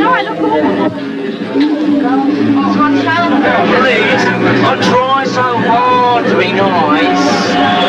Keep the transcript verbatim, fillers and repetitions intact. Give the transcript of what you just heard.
Please, I try so hard to be nice.